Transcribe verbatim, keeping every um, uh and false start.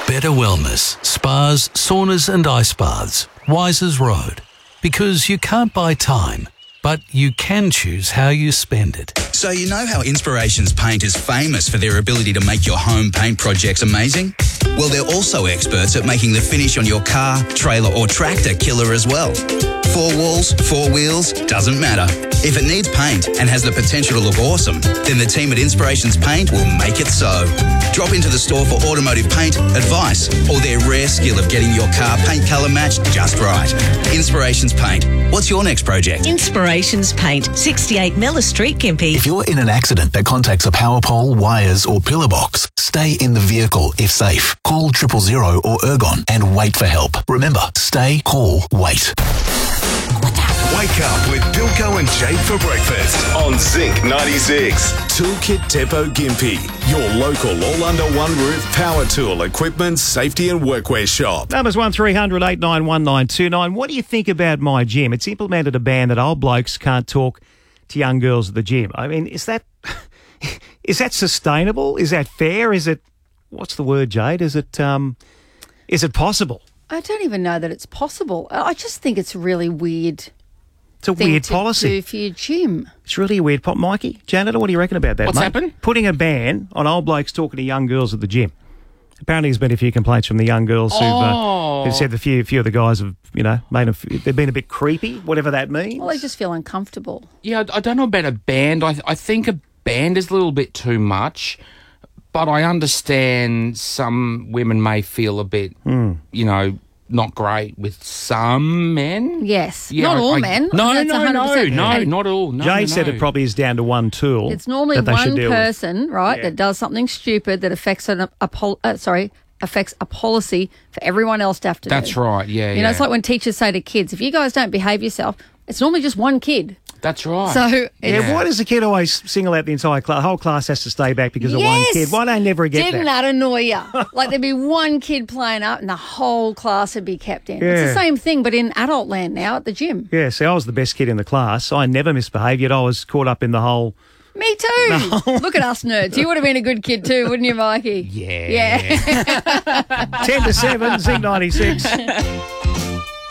Better Wellness, spas, saunas and ice baths. Wisers Road. Because you can't buy time, but you can choose how you spend it. So you know how Inspirations Paint is famous for their ability to make your home paint projects amazing? Well, they're also experts at making the finish on your car, trailer or tractor killer as well. Four walls, four wheels, doesn't matter. If it needs paint and has the potential to look awesome, then the team at Inspirations Paint will make it so. Drop into the store for automotive paint, advice, or their rare skill of getting your car paint colour matched just right. Inspirations Paint. What's your next project? Inspirations Paint, sixty-eight Miller Street, Gympie. If you're in an accident that contacts a power pole, wires or pillar box, stay in the vehicle if safe. Call triple zero or Ergon and wait for help. Remember, stay, call, wait. Wake up with Bilko and Jade for breakfast on Zinc ninety-six. Toolkit Depot Gympie, your local all-under-one-roof power tool, equipment, safety and workwear shop. Numbers one three hundred eight nine one nine two nine. What do you think about My Gym? It's implemented a ban that old blokes can't talk to young girls at the gym. I mean, is that is that sustainable? Is that fair? Is it, what's the word, Jade? Is it um, is it possible? I don't even know that it's possible. I just think it's really weird. It's a thing weird to policy. do for your gym. It's really a weird policy. Mikey, Janitor, what do you reckon about that, What's mate? happened? Putting a ban on old blokes talking to young girls at the gym. Apparently there's been a few complaints from the young girls who've, Oh. uh, who've said a few, few of the guys have, you know, made them, they've been a bit creepy, whatever that means. Well, they just feel uncomfortable. Yeah, I I don't know about a band. I I think a band is a little bit too much, but I understand some women may feel a bit, Mm. you know, not great with some men. Yes. Yeah, Not I- all I- men. No, That's no, one hundred no, percent. no, And not all. No, Jay no, said no. it probably is down to one tool. It's normally that they should one deal with. person, right, Yeah. that does something stupid that affects an a pol- uh, sorry affects a policy for everyone else to have to do. That's right. Yeah, You yeah. know, it's like when teachers say to kids, if you guys don't behave yourself, it's normally just one kid. That's right. So Yeah, it's, why does the kid always single out the entire class? The whole class has to stay back because of one Yes! kid. Why don't they never get didn't that? that annoy you? Like there'd be one kid playing up and the whole class would be kept in. It's Yeah. the same thing, but in adult land now at the gym. Yeah, see, I was the best kid in the class. I never misbehaved, yet I was caught up in the whole... Me too. Look at us nerds. You would have been a good kid too, wouldn't you, Mikey? Yeah. Yeah. ten to seven, Zinc ninety-six.